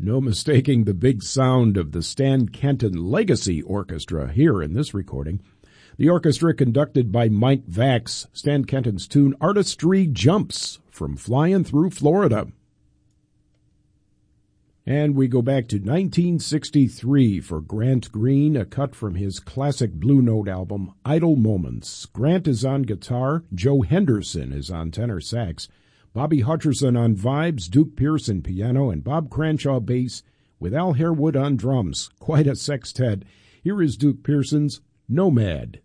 No mistaking the big sound of the Stan Kenton Legacy Orchestra here in this recording. The orchestra, conducted by Mike Vax, Stan Kenton's tune Artistry Jumps from Flying Through Florida. And we go back to 1963 for Grant Green, a cut from his classic Blue Note album, Idle Moments. Grant is on guitar, Joe Henderson is on tenor sax, Bobby Hutcherson on vibes, Duke Pearson piano, and Bob Cranshaw bass, with Al Harewood on drums. Quite a sextet. Here is Duke Pearson's Nomad.